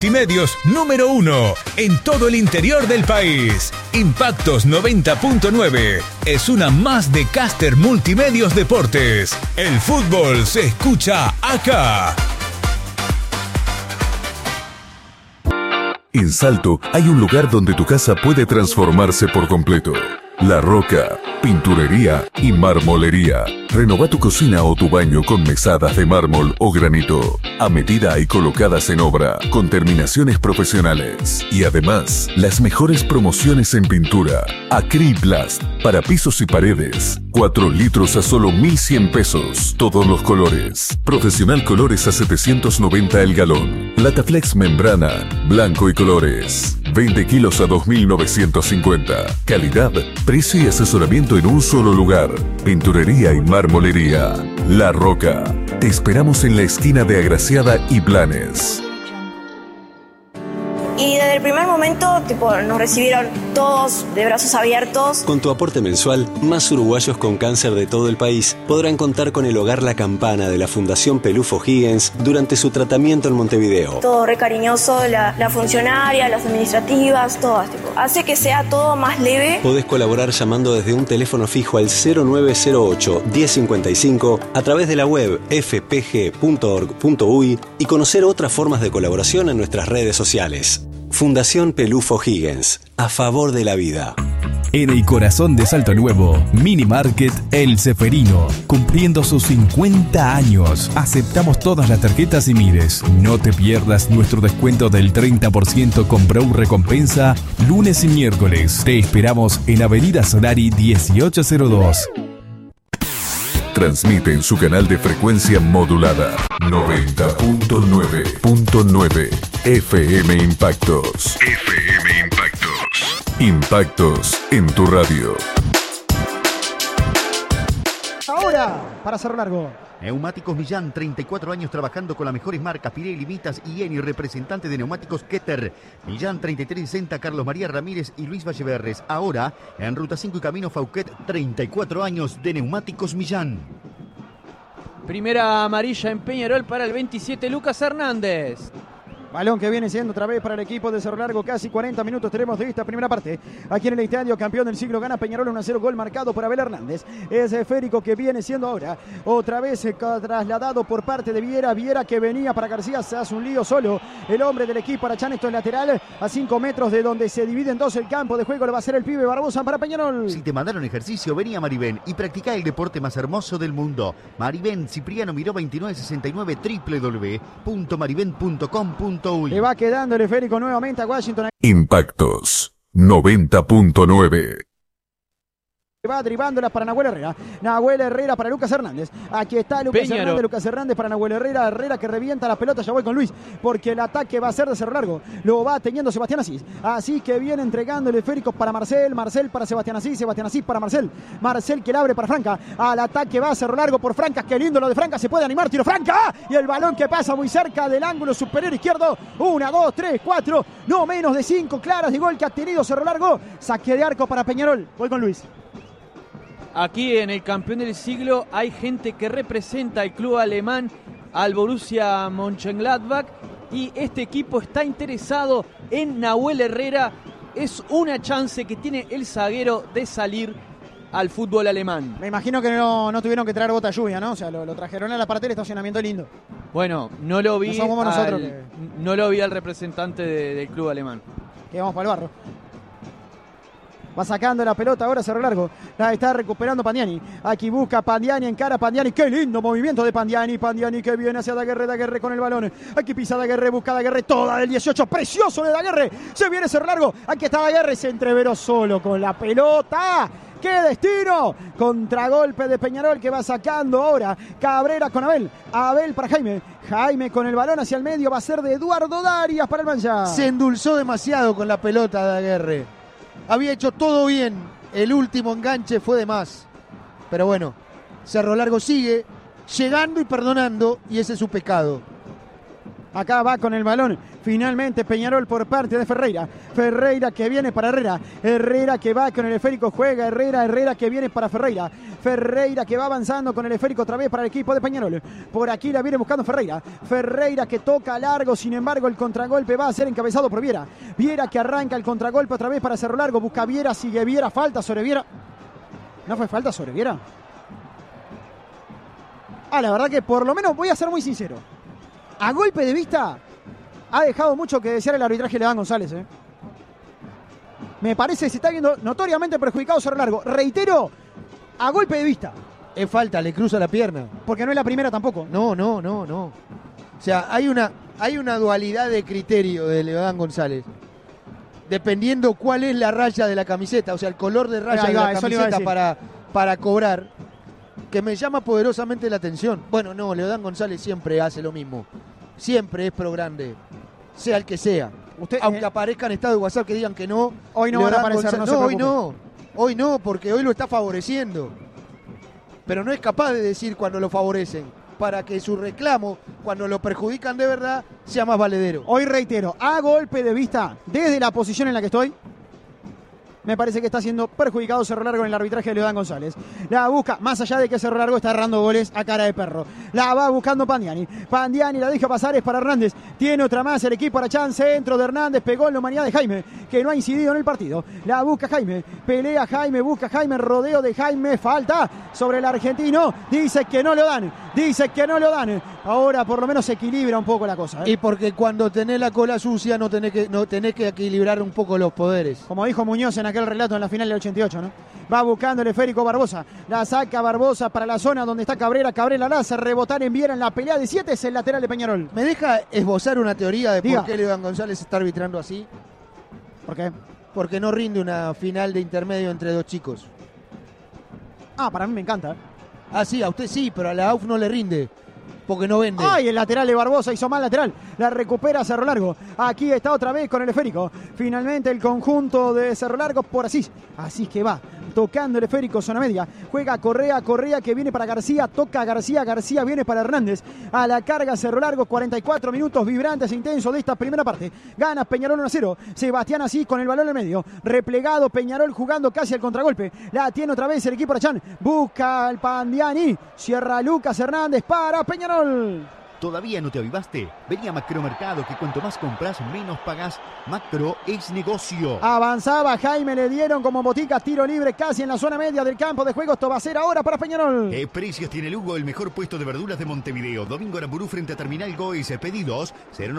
Multimedios número 1 en todo el interior del país. Impactos 90.9 es una más de Caster Multimedios Deportes. El fútbol se escucha acá. En Salto hay un lugar donde tu casa puede transformarse por completo. La Roca, pinturería y marmolería. Renova tu cocina o tu baño con mesadas de mármol o granito, a medida y colocadas en obra, con terminaciones profesionales. Y además, las mejores promociones en pintura. Acriblast, para pisos y paredes. 4 litros a solo 1.100 pesos. Todos los colores. Profesional Colores a 790 el galón. Lataflex Membrana, blanco y colores. 20 kilos a 2.950. Calidad, precio y asesoramiento en un solo lugar. Pinturería y marmolería. La Roca. Te esperamos en la esquina de Agraciada y Blanes. Y desde el primer momento, nos recibieron todos de brazos abiertos. Con tu aporte mensual, más uruguayos con cáncer de todo el país podrán contar con el Hogar La Campana de la Fundación Pelufo Higgins durante su tratamiento en Montevideo. Todo re cariñoso, la funcionaria, las administrativas, todas. Hace que sea todo más leve. Podés colaborar llamando desde un teléfono fijo al 0908 1055 a través de la web fpg.org.uy y conocer otras formas de colaboración en nuestras redes sociales. Fundación Pelufo Higgins, a favor de la vida. En el corazón de Salto Nuevo, Mini Market El Ceferino, cumpliendo sus 50 años. Aceptamos todas las tarjetas y Mires. No te pierdas nuestro descuento del 30% con Brow Recompensa, lunes y miércoles. Te esperamos en Avenida Solari 1802. Transmite en su canal de frecuencia modulada 90.9.9 FM Impactos. FM Impactos. Impactos en tu radio. Ahora, para Cerro Largo. Neumáticos Millán, 34 años trabajando con las mejores marcas, Pirelli, Mitas y Eni, representante de Neumáticos Keter. Millán 3360, Carlos María Ramírez y Luis Valleverres. Ahora, en Ruta 5 y Camino Fauquet, 34 años de Neumáticos Millán. Primera amarilla en Peñarol para el 27, Lucas Hernández. Balón que viene siendo otra vez para el equipo de Cerro Largo. Casi 40 minutos tenemos de esta primera parte. Aquí en el estadio, campeón del siglo, gana Peñarol 1-0. Gol marcado por Abel Hernández. Es esférico que viene siendo ahora otra vez trasladado por parte de Viera. Viera que venía para García. Se hace un lío solo. El hombre del equipo Arachán. Esto es lateral. A 5 metros de donde se divide en dos el campo de juego. Lo va a hacer el pibe Barbosa para Peñarol. Si te mandaron ejercicio, vení a Maribén y practicá el deporte más hermoso del mundo. Maribén, Cipriano Miró 2969, www.maribén.com.uy. Le va quedando el esférico nuevamente a Washington. Impactos 90.9. Va derivándola para Nahuel Herrera. Nahuel Herrera para Lucas Hernández. Aquí está Lucas Hernández. Lucas Hernández para Nahuel Herrera. Herrera que revienta la pelota. Ya voy con Luis. Porque el ataque va a ser de Cerro Largo. Lo va teniendo Sebastián Asís. Así que viene entregando el esférico para Marcel. Marcel para Sebastián Asís. Sebastián Asís para Marcel. Marcel que la abre para Franca. Al ataque va a Cerro Largo por Franca. Qué lindo lo de Franca. Se puede animar. Tiro Franca. Y el balón que pasa muy cerca del ángulo superior izquierdo. 1, 2, 3, 4. No menos de 5 claras de gol que ha tenido Cerro Largo. Saque de arco para Peñarol. Voy con Luis. Aquí en el campeón del siglo hay gente que representa al club alemán, al Borussia Mönchengladbach, y este equipo está interesado en Nahuel Herrera. Es una chance que tiene el zaguero de salir al fútbol alemán. Me imagino que no tuvieron que traer bota lluvia, ¿no? O sea, lo trajeron a la parte del estacionamiento lindo. Bueno, no lo vi, no no lo vi al representante del club alemán. Que vamos para el barro. Va sacando la pelota ahora Cerro Largo. La está recuperando Pandiani. Aquí busca Pandiani, encara Pandiani. Qué lindo movimiento de Pandiani. Pandiani que viene hacia Daguerre. Daguerre con el balón. Aquí pisa Daguerre, busca Daguerre. Toda del 18. Precioso de Daguerre. Se viene Cerro Largo. Aquí está Daguerre. Se entreveró solo con la pelota. ¡Qué destino! Contragolpe de Peñarol que va sacando ahora Cabrera con Abel. Abel para Jaime. Jaime con el balón hacia el medio. Va a ser de Eduardo Darias para el Mancha. Se endulzó demasiado con la pelota Daguerre. Había hecho todo bien, el último enganche fue de más. Pero bueno, Cerro Largo sigue llegando y perdonando, y ese es su pecado. Acá va con el balón. Finalmente Peñarol por parte de Ferreira. Ferreira que viene para Herrera. Herrera que va con el esférico. Juega Herrera. Herrera que viene para Ferreira. Ferreira que va avanzando con el esférico otra vez para el equipo de Peñarol. Por aquí la viene buscando Ferreira. Ferreira que toca largo. Sin embargo el contragolpe va a ser encabezado por Viera. Viera que arranca el contragolpe otra vez para Cerro Largo. Busca Viera. Sigue Viera. Falta sobre Viera. ¿No fue falta sobre Viera? La verdad que por lo menos voy a ser muy sincero. A golpe de vista, ha dejado mucho que desear el arbitraje de Leodán González. Me parece que se está viendo notoriamente perjudicado Cerro Largo. Reitero, a golpe de vista. Es falta, le cruza la pierna. Porque no es la primera tampoco. No. O sea, hay una dualidad de criterio de Leodán González. Dependiendo cuál es la raya de la camiseta, o sea, el color de raya de la camiseta para cobrar, que me llama poderosamente la atención. Bueno, no, Leodán González siempre hace lo mismo. Siempre es pro grande, sea el que sea. Aunque aparezca en estado de WhatsApp que digan que no. Hoy no van a aparecer, no se preocupen. Hoy no, porque hoy lo está favoreciendo. Pero no es capaz de decir cuando lo favorecen, para que su reclamo, cuando lo perjudican de verdad, sea más valedero. Hoy reitero, a golpe de vista, desde la posición en la que estoy, me parece que está siendo perjudicado Cerro Largo en el arbitraje de Leodán González. La busca, más allá de que Cerro Largo está errando goles a cara de perro. La va buscando Pandiani. Pandiani la deja pasar, es para Hernández. Tiene otra más el equipo Arachán. Centro de Hernández, pegó en la humanidad de Jaime, que no ha incidido en el partido. La busca Jaime, pelea Jaime, busca Jaime, rodeo de Jaime, falta sobre el argentino. Dice que no lo dan. Ahora por lo menos se equilibra un poco la cosa. Y porque cuando tenés la cola sucia no tenés que equilibrar un poco los poderes. Como dijo Muñoz en aquel relato en la final del 88, ¿no? Va buscando el esférico Barbosa. La saca Barbosa para la zona donde está Cabrera. Cabrera la hace rebotar en Viera en la pelea de 7. Es el lateral de Peñarol. ¿Me deja esbozar una teoría de por qué Leodán González está arbitrando así? ¿Por qué? Porque no rinde una final de intermedio entre dos chicos. Para mí me encanta. Sí, a usted sí, pero a la AUF no le rinde. Porque no vende. El lateral de Barbosa hizo mal lateral. La recupera Cerro Largo. Aquí está otra vez con el esférico. Finalmente el conjunto de Cerro Largo por Asís. Asís que va tocando el esférico, zona media. Juega Correa que viene para García. Toca García viene para Hernández. A la carga Cerro Largo, 44 minutos vibrantes e intensos de esta primera parte. Gana Peñarol 1-0. Sebastián Asís con el balón en medio. Replegado Peñarol jugando casi al contragolpe. La tiene otra vez el equipo Arachán. Busca al Pandiani. Cierra Lucas Hernández para Peñarol. ¿Todavía no te avivaste? Vení a Macromercado, que cuanto más compras, menos pagás. Macro es negocio. Avanzaba Jaime, le dieron como botica, tiro libre casi en la zona media del campo de juego. Esto va a ser ahora para Peñarol. ¿Qué precios tiene Lugo, el mejor puesto de verduras de Montevideo? Domingo Aramburú frente a Terminal Goes. Pedidos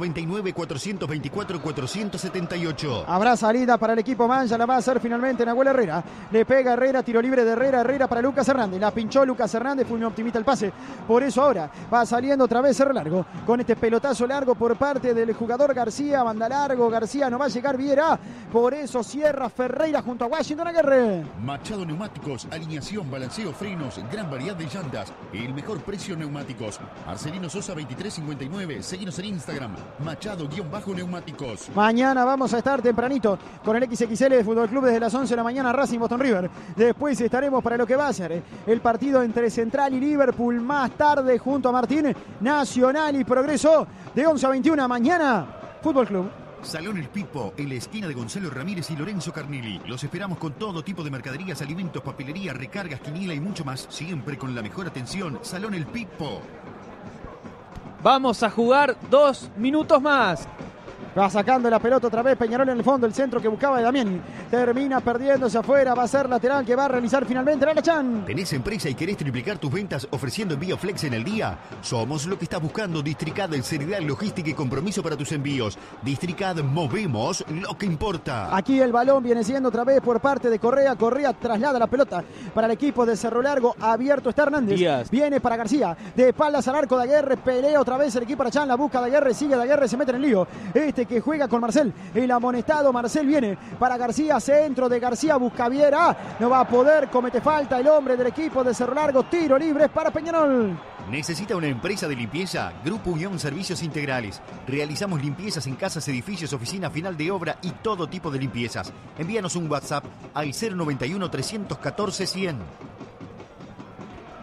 099-424-478. Habrá salida para el equipo Mancha, la va a hacer finalmente Nahuel Herrera. Le pega Herrera, tiro libre de Herrera para Lucas Hernández. La pinchó Lucas Hernández, fue muy optimista el pase. Por eso ahora va saliendo otra vez Cerro Largo. Con este pelotazo largo por parte del jugador García. Banda largo, García, no va a llegar Viera. Por eso cierra Ferreira junto a Washington Aguirre. Machado Neumáticos, alineación, balanceo, frenos, gran variedad de llantas. El mejor precio en neumáticos. Arcelino Sosa 2359. Seguinos en Instagram, Machado-Neumáticos. Mañana vamos a estar tempranito con el XXL de Fútbol Club desde las 11 de la mañana, Racing Boston River. Después estaremos para lo que va a ser el partido entre Central y Liverpool. Más tarde junto a Martín, Nacional y Progreso de 11 a 21. Mañana, Fútbol Club. Salón El Pipo, en la esquina de Gonzalo Ramírez y Lorenzo Carnelli. Los esperamos con todo tipo de mercaderías, alimentos, papelería, recargas, quiniela y mucho más. Siempre con la mejor atención. Salón El Pipo. Vamos a jugar 2 minutos más. Va sacando la pelota otra vez Peñarol en el fondo, el centro que buscaba de Damiani. Termina perdiéndose afuera, va a ser lateral que va a realizar finalmente el Arachán. ¿Tenés empresa y querés triplicar tus ventas ofreciendo envío flex en el día? Somos lo que estás buscando. Districad en seriedad, logística y compromiso para tus envíos. Districad, movemos lo que importa. Aquí el balón viene siendo otra vez por parte de Correa. Correa traslada la pelota para el equipo de Cerro Largo. Abierto está Hernández. Díaz. Viene para García. De espaldas al arco de Aguirre. Pelea otra vez el equipo Arachán. La busca de Aguirre. Sigue de Aguirre. Se mete en el lío. Que juega con Marcel. El amonestado Marcel viene para García. Centro de García. Busca Viera. No va a poder. Comete falta el hombre del equipo de Cerro Largo. Tiro libre para Peñarol. ¿Necesita una empresa de limpieza? Grupo Unión Servicios Integrales. Realizamos limpiezas en casas, edificios, oficina, final de obra y todo tipo de limpiezas. Envíanos un WhatsApp al 091 314 100.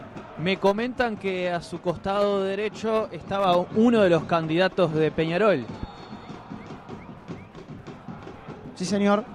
Me comentan que a su costado derecho estaba uno de los candidatos de Peñarol. Sí, señor.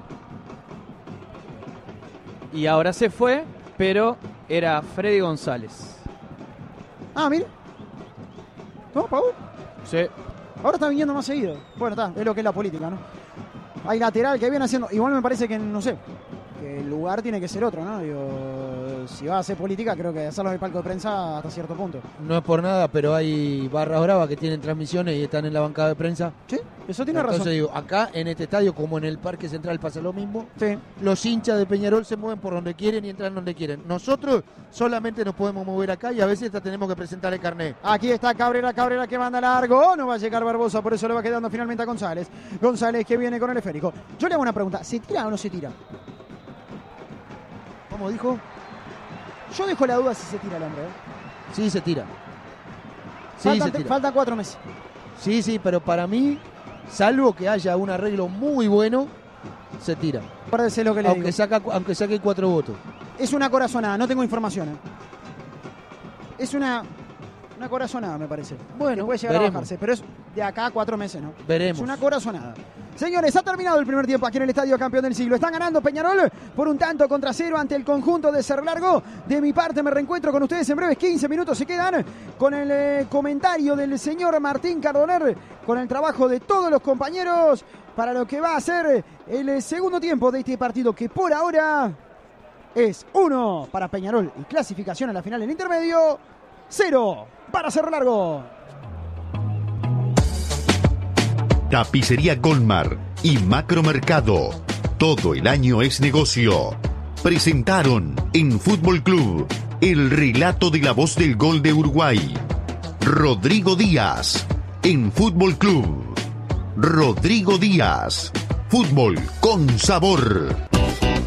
Y ahora se fue, pero era Freddy González. Ah, mire. ¿No, Pau? Sí. Ahora está viniendo más seguido. Bueno, es lo que es la política, ¿no? Hay lateral que viene haciendo... Igual me parece que, no sé, que el lugar tiene que ser otro, ¿no? Digo, si va a hacer política, creo que hacerlo en el palco de prensa hasta cierto punto. No es por nada, pero hay barras bravas que tienen transmisiones y están en la bancada de prensa. Sí, eso tiene razón. Entonces digo, acá en este estadio, como en el Parque Central, pasa lo mismo. Sí. Los hinchas de Peñarol se mueven por donde quieren y entran donde quieren. Nosotros solamente nos podemos mover acá y a veces hasta tenemos que presentar el carnet. Aquí está Cabrera que manda largo. No va a llegar Barbosa, por eso le va quedando finalmente a González. González que viene con el esférico. Yo le hago una pregunta, ¿se tira o no se tira? ¿Cómo dijo? Yo dejo la duda si se tira el hombre, ¿eh? Sí, se tira. Sí, se tira. Faltan 4 meses. Sí, pero para mí, salvo que haya un arreglo muy bueno, se tira. Acuérdese lo que le digo. Aunque saque 4 votos. Es una corazonada, no tengo información. Es una corazonada, me parece. Bueno, puede llegar a bajarse, pero es de acá a 4 meses, ¿no? Veremos. Es una corazonada. Señores, ha terminado el primer tiempo aquí en el Estadio Campeón del Siglo. Están ganando Peñarol por 1-0 ante el conjunto de Cerro Largo. De mi parte me reencuentro con ustedes en breves 15 minutos. Se quedan con el comentario del señor Martín Cardoner, con el trabajo de todos los compañeros para lo que va a ser el segundo tiempo de este partido, que por ahora es 1 para Peñarol y clasificación a la final en intermedio, 0 para Cerro Largo. Tapicería Golmar y Macromercado. Todo el año es negocio. Presentaron en Fútbol Club el relato de la voz del gol de Uruguay. Rodrigo Díaz en Fútbol Club. Rodrigo Díaz. Fútbol con sabor.